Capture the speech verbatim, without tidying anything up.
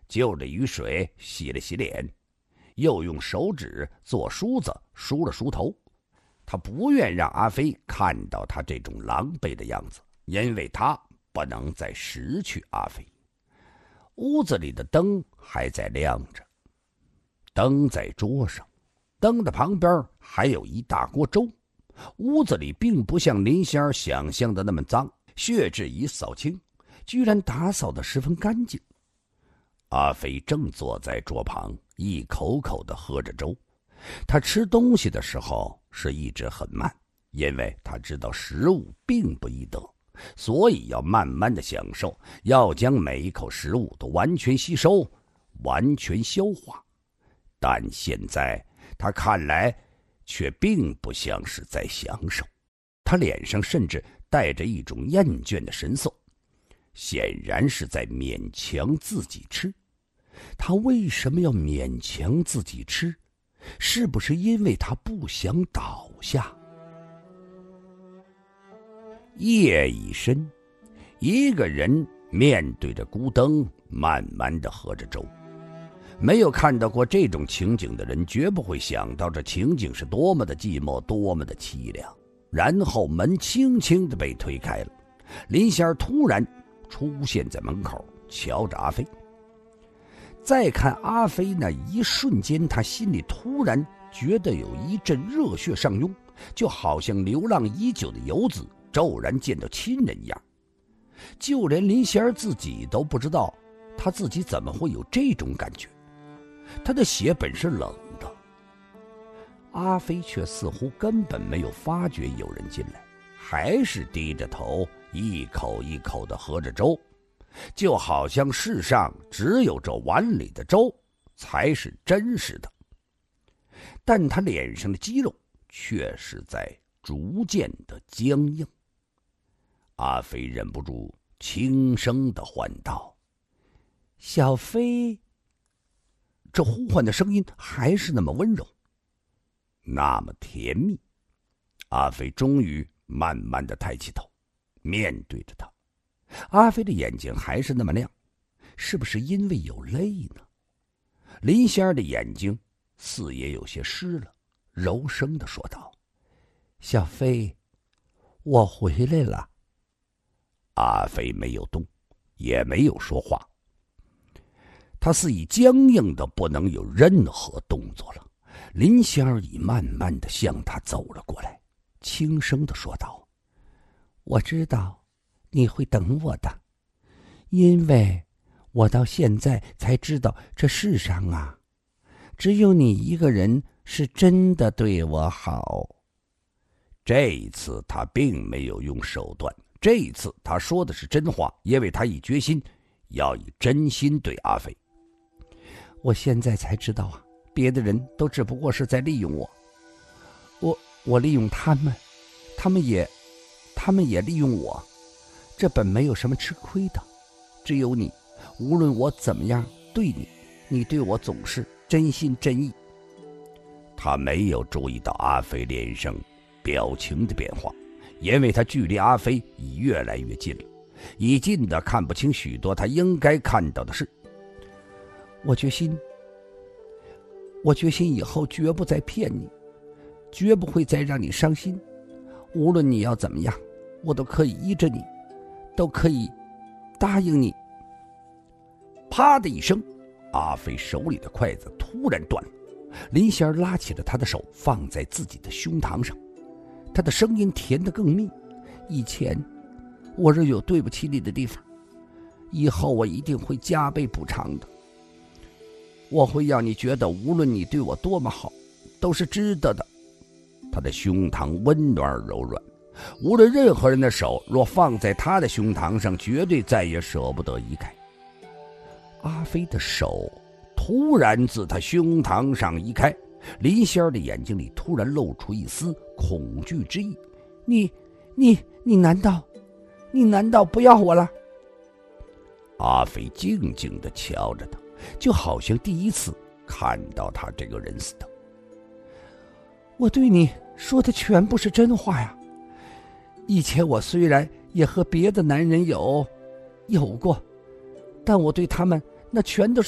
就着雨水洗了洗脸，又用手指做梳子梳了梳头。他不愿让阿飞看到他这种狼狈的样子，因为他不能再失去阿飞。屋子里的灯还在亮着，灯在桌上，灯的旁边还有一大锅粥。屋子里并不像林仙儿想象的那么脏，血渍已扫清，居然打扫得十分干净。阿飞正坐在桌旁，一口口地喝着粥。他吃东西的时候是一直很慢，因为他知道食物并不易得，所以要慢慢的享受，要将每一口食物都完全吸收，完全消化。但现在他看来却并不像是在享受，他脸上甚至带着一种厌倦的神色，显然是在勉强自己吃。他为什么要勉强自己吃？是不是因为他不想倒下？夜已深，一个人面对着孤灯，慢慢地喝着粥。没有看到过这种情景的人，绝不会想到这情景是多么的寂寞，多么的凄凉。然后门轻轻地被推开了，林仙儿突然出现在门口，瞧着阿飞。再看阿飞那一瞬间，他心里突然觉得有一阵热血上涌，就好像流浪已久的游子骤然见到亲人一样。就连林仙儿自己都不知道他自己怎么会有这种感觉。他的血本是冷的，阿飞却似乎根本没有发觉有人进来，还是低着头一口一口地喝着粥，就好像世上只有这碗里的粥才是真实的。但他脸上的肌肉却是在逐渐的僵硬。阿飞忍不住轻声地唤道：“小飞。”这呼唤的声音还是那么温柔，那么甜蜜。阿飞终于慢慢地抬起头，面对着他。阿飞的眼睛还是那么亮，是不是因为有泪呢？林仙儿的眼睛似也有些湿了，柔声地说道：“小飞，我回来了。”阿飞没有动，也没有说话。他似已僵硬的不能有任何动作了。林仙儿已慢慢的向他走了过来，轻声的说道：“我知道你会等我的，因为我到现在才知道这世上啊，只有你一个人是真的对我好。”这一次他并没有用手段，这一次他说的是真话，因为他已决心要以真心对阿飞。我现在才知道啊，别的人都只不过是在利用我，我我利用他们，他们也，他们也利用我，这本没有什么吃亏的。只有你，无论我怎么样对你，你对我总是真心真意。他没有注意到阿飞脸上表情的变化，因为他距离阿飞已越来越近了，已近的看不清许多他应该看到的事。我决心，我决心以后绝不再骗你，绝不会再让你伤心。无论你要怎么样，我都可以依着你，都可以答应你。啪的一声，阿飞手里的筷子突然断了。林仙儿拉起了他的手，放在自己的胸膛上，他的声音甜得更密。以前我若有对不起你的地方，以后我一定会加倍补偿的。我会让你觉得无论你对我多么好，都是值得的。他的胸膛温暖而柔软，无论任何人的手若放在他的胸膛上，绝对再也舍不得移开。阿飞的手突然自他胸膛上移开，林仙儿的眼睛里突然露出一丝恐惧之意。你你你难道你难道不要我了？阿飞静静地瞧着他，就好像第一次看到他这个人似的。我对你说的全部是真话呀。以前我虽然也和别的男人有有过，但我对他们那全都是